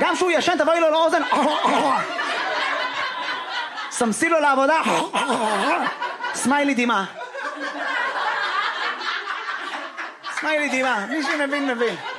גם שהוא ישן תבואי לו לאוזן, סמסי לו לעבודה, סמיילי דימה. סמיילי דימה, מי שמבין מבין.